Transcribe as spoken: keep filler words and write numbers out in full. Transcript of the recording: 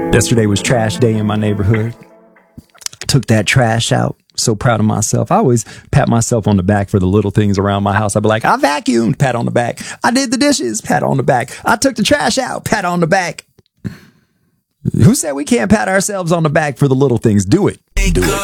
Yesterday was trash day in my neighborhood. Took that trash out. So proud of myself. I always pat myself on the back for the little things around my house. I'd be like, I vacuumed, pat on the back. I did the dishes, pat on the back. I took the trash out, pat on the back. Who said we can't pat ourselves on the back for the little things? Do it. Do it.